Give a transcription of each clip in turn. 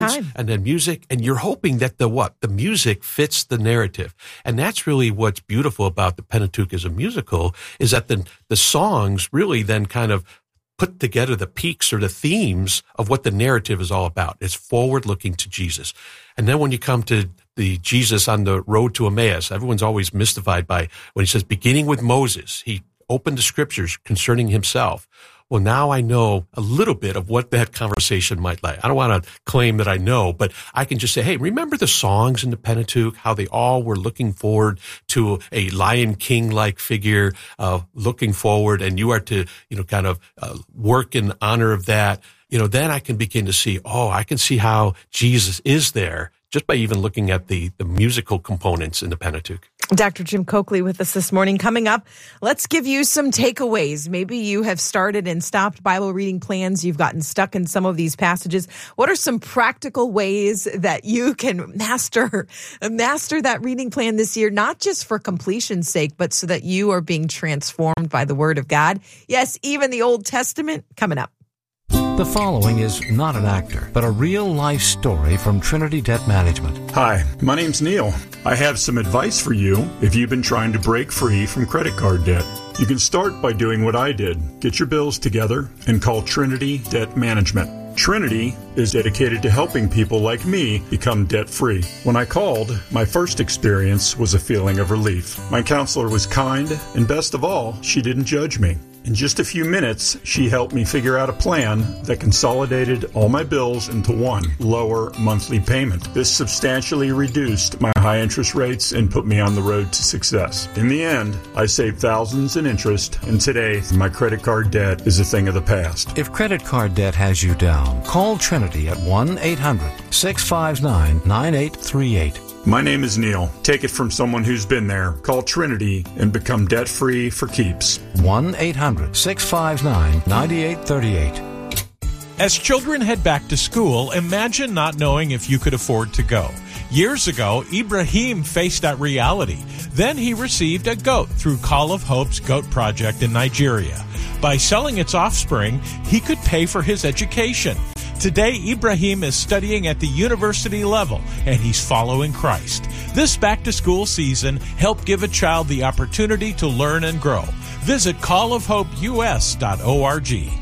time. And then music, and you're hoping that the music fits the narrative. And that's really what's beautiful about the Pentateuch as a musical, is that the songs really then kind of put together the peaks or the themes of what the narrative is all about. It's forward-looking to Jesus. And then when you come to the Jesus on the road to Emmaus, everyone's always mystified by when he says, beginning with Moses, he opened the scriptures concerning himself. Well, now I know a little bit of what that conversation might like. I don't want to claim that I know, but I can just say, hey, remember the songs in the Pentateuch, how they all were looking forward to a Lion King-like figure, looking forward, and you are to, kind of work in honor of that. Then I can begin to see, I can see how Jesus is there just by even looking at the musical components in the Pentateuch. Dr. Jim Coakley with us this morning. Coming up, let's give you some takeaways. Maybe you have started and stopped Bible reading plans. You've gotten stuck in some of these passages. What are some practical ways that you can master that reading plan this year, not just for completion's sake, but so that you are being transformed by the Word of God? Yes, even the Old Testament. Coming up. The following is not an actor, but a real-life story from Trinity Debt Management. Hi, my name's Neil. I have some advice for you if you've been trying to break free from credit card debt. You can start by doing what I did. Get your bills together and call Trinity Debt Management. Trinity is dedicated to helping people like me become debt-free. When I called, my first experience was a feeling of relief. My counselor was kind, and best of all, she didn't judge me. In just a few minutes, she helped me figure out a plan that consolidated all my bills into one lower monthly payment. This substantially reduced my high interest rates and put me on the road to success. In the end, I saved thousands in interest, and today, my credit card debt is a thing of the past. If credit card debt has you down, call Trinity at 1-800-659-9838. My name is Neil. Take it from someone who's been there. Call Trinity and become debt-free for keeps. 1-800-659-9838. As children head back to school, imagine not knowing if you could afford to go. Years ago, Ibrahim faced that reality. Then he received a goat through Call of Hope's Goat Project in Nigeria. By selling its offspring, he could pay for his education. Today, Ibrahim is studying at the university level, and he's following Christ. This back-to-school season, help give a child the opportunity to learn and grow. Visit callofhopeus.org.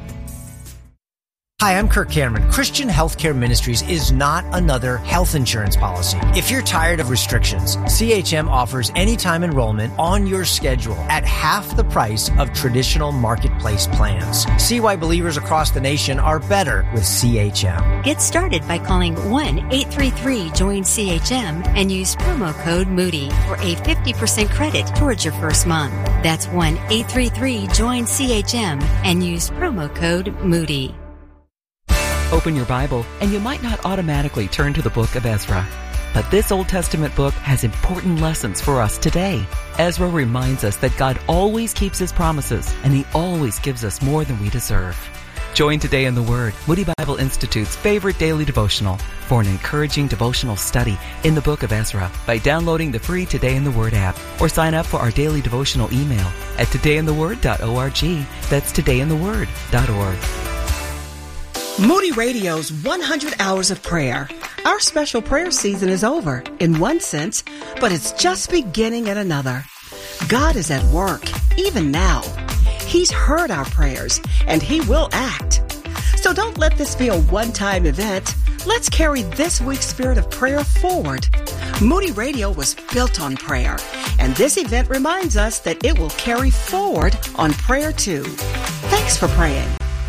Hi, I'm Kirk Cameron. Christian Healthcare Ministries is not another health insurance policy. If you're tired of restrictions, CHM offers anytime enrollment on your schedule at half the price of traditional marketplace plans. See why believers across the nation are better with CHM. Get started by calling 1-833-JOIN-CHM and use promo code Moody for a 50% credit towards your first month. That's 1-833-JOIN-CHM and use promo code Moody. Open your Bible, and you might not automatically turn to the book of Ezra. But this Old Testament book has important lessons for us today. Ezra reminds us that God always keeps His promises, and He always gives us more than we deserve. Join Today in the Word, Moody Bible Institute's favorite daily devotional, for an encouraging devotional study in the book of Ezra by downloading the free Today in the Word app, or sign up for our daily devotional email at todayintheword.org. That's todayintheword.org. Moody Radio's 100 Hours of Prayer. Our special prayer season is over, in one sense, but it's just beginning in another. God is at work, even now. He's heard our prayers, and He will act. So don't let this be a one-time event. Let's carry this week's spirit of prayer forward. Moody Radio was built on prayer, and this event reminds us that it will carry forward on prayer too. Thanks for praying.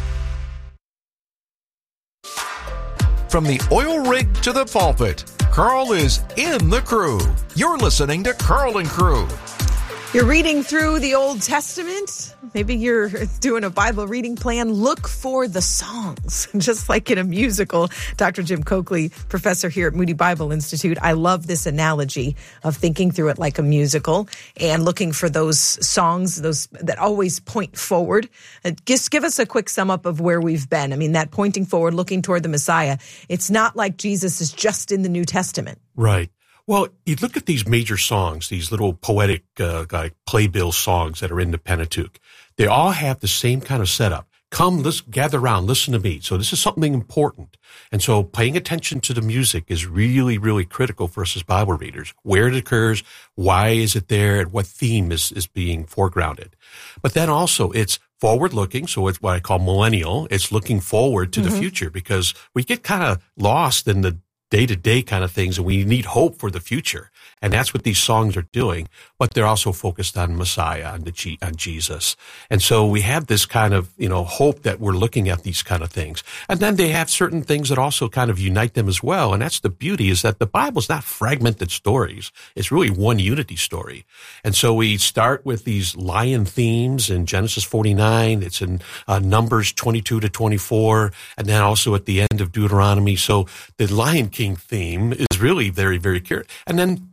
From the oil rig to the pulpit, Carl is in the crew. You're listening to Carl and Crew. You're reading through the Old Testament. Maybe you're doing a Bible reading plan. Look for the songs, just like in a musical. Dr. Jim Coakley, professor here at Moody Bible Institute. I love this analogy of thinking through it like a musical and looking for those songs, those that always point forward. Just give us a quick sum up of where we've been. I mean, that pointing forward, looking toward the Messiah. It's not like Jesus is just in the New Testament. Right. Well, you look at these major songs, these little poetic like playbill songs that are in the Pentateuch. They all have the same kind of setup. come, let's gather around, listen to me. So this is something important. And so paying attention to the music is really, really critical for us as Bible readers. Where it occurs, why is it there, and what theme is being foregrounded. But then also it's forward-looking, so it's what I call millennial. It's looking forward to the future, because we get kind of lost in the day-to-day kind of things, and we need hope for the future. And that's what these songs are doing. But they're also focused on Messiah, on Jesus. And so we have this kind of, hope that we're looking at these kind of things. And then they have certain things that also kind of unite them as well. And that's the beauty, is that the Bible's not fragmented stories. It's really one unity story. And so we start with these lion themes in Genesis 49. It's in Numbers 22 to 24. And then also at the end of Deuteronomy. So the Lion King theme is really very, very clear. And then,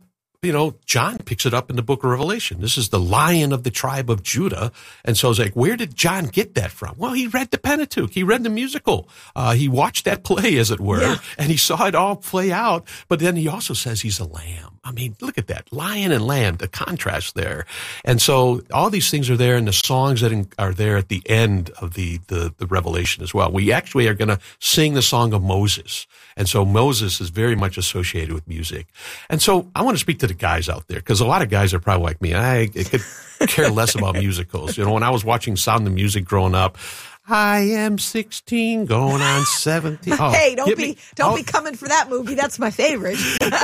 John picks it up in the book of Revelation. This is the Lion of the tribe of Judah. And so it's like, where did John get that from? Well, he read the Pentateuch. He read the musical. He watched that play, as it were, and he saw it all play out. But then he also says he's a lamb. I mean, look at that. Lion and lamb, the contrast there. And so all these things are there, and the songs that are there at the end of the Revelation as well. We actually are going to sing the song of Moses. And so Moses is very much associated with music. And so I want to speak to the guys out there, because a lot of guys are probably like me. I could care less about musicals. When I was watching Sound of Music growing up, I am 16 going on 17. Oh, hey, don't be coming for that movie. That's my favorite.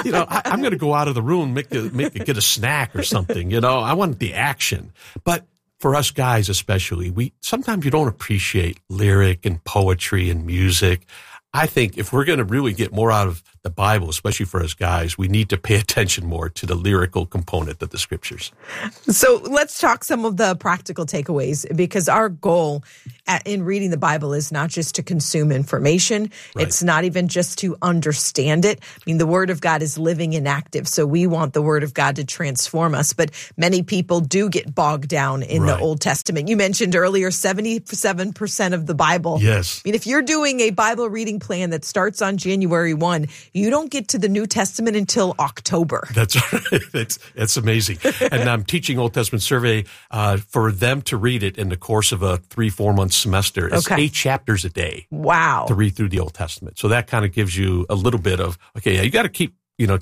I'm going to go out of the room, get a snack or something. I want the action. But for us guys especially, sometimes you don't appreciate lyric and poetry and music. I think if we're going to really get more out of the Bible, especially for us guys, we need to pay attention more to the lyrical component of the scriptures. So let's talk some of the practical takeaways, because our goal in reading the Bible is not just to consume information. Right. It's not even just to understand it. I mean, the Word of God is living and active, so we want the Word of God to transform us. But many people do get bogged down in the Old Testament. You mentioned earlier 77% of the Bible. Yes. I mean, if you're doing a Bible reading plan that starts on January 1, you don't get to the New Testament until October. That's right. That's amazing. And I'm teaching Old Testament survey for them to read it in the course of a 3-4 month semester. It's 8 chapters a day. Wow. To read through the Old Testament. So that kind of gives you a little bit of, you got to keep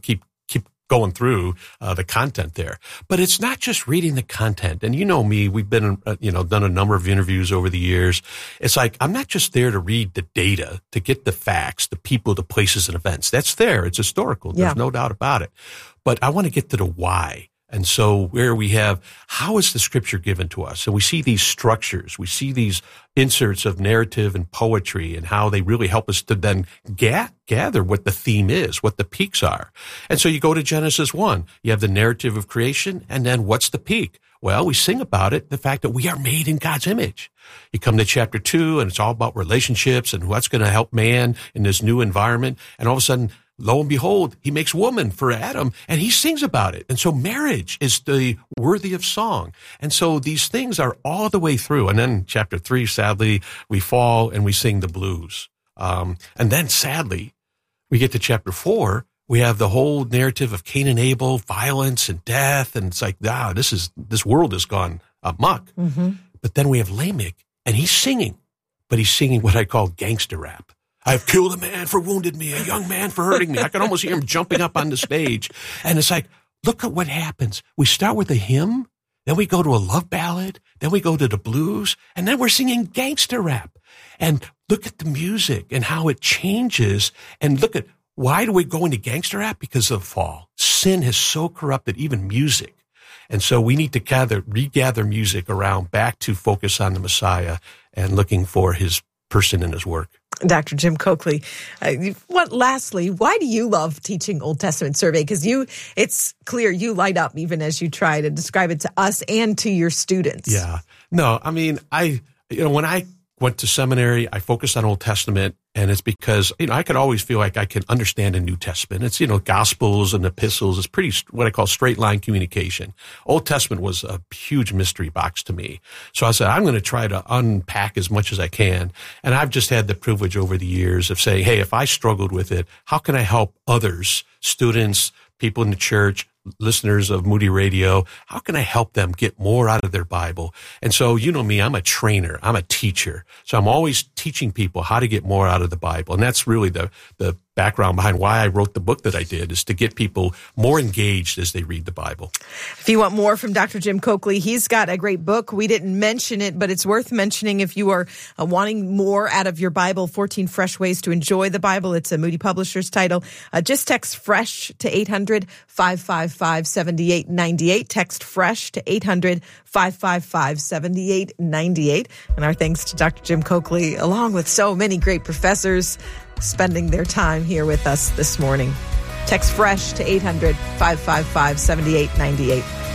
going through the content there. But it's not just reading the content. And me, we've been, done a number of interviews over the years. It's like, I'm not just there to read the data, to get the facts, the people, the places and events. That's there. It's historical. There's no doubt about it. But I want to get to the why. And so where we have, how is the scripture given to us? And we see these structures, we see these inserts of narrative and poetry, and how they really help us to then gather what the theme is, what the peaks are. And so you go to Genesis 1, you have the narrative of creation, and then what's the peak? Well, we sing about it, the fact that we are made in God's image. You come to chapter 2, and it's all about relationships and what's going to help man in this new environment. And all of a sudden, lo and behold, he makes woman for Adam, and he sings about it. And so marriage is the worthy of song. And so these things are all the way through. And then chapter 3, sadly, we fall and we sing the blues. And then sadly, we get to chapter 4, we have the whole narrative of Cain and Abel, violence and death. And it's like, this world has gone amok. Mm-hmm. But then we have Lamech, and he's singing, but he's singing what I call gangster rap. I've killed a man for wounded me, a young man for hurting me. I can almost hear him jumping up on the stage. And it's like, look at what happens. We start with a hymn, then we go to a love ballad, then we go to the blues, and then we're singing gangster rap. And look at the music and how it changes. And look at, why do we go into gangster rap? Because of the fall. Sin has so corrupted even music. And so we need to regather music around, back to focus on the Messiah and looking for his person and his work. Dr. Jim Coakley, lastly, why do you love teaching Old Testament survey? Because it's clear you light up even as you try to describe it to us and to your students. Yeah. No, I mean, when I went to seminary, I focused on Old Testament, and it's because, I could always feel like I can understand a New Testament. It's, Gospels and epistles. It's pretty, what I call straight line communication. Old Testament was a huge mystery box to me. So I said, I'm going to try to unpack as much as I can. And I've just had the privilege over the years of saying, hey, if I struggled with it, how can I help others, students, people in the church, listeners of Moody Radio, how can I help them get more out of their Bible? And so, you know me, I'm a trainer, I'm a teacher. So I'm always teaching people how to get more out of the Bible. And that's really the background behind why I wrote the book that I did, is to get people more engaged as they read the Bible. If you want more from Dr. Jim Coakley, he's got a great book. We didn't mention it, but it's worth mentioning if you are wanting more out of your Bible, 14 Fresh Ways to Enjoy the Bible. It's a Moody Publishers title. Just text FRESH to 800-555-7898. Text FRESH to 800-555-7898. And our thanks to Dr. Jim Coakley, along with so many great professors spending their time here with us this morning. Text FRESH to 800-555-7898.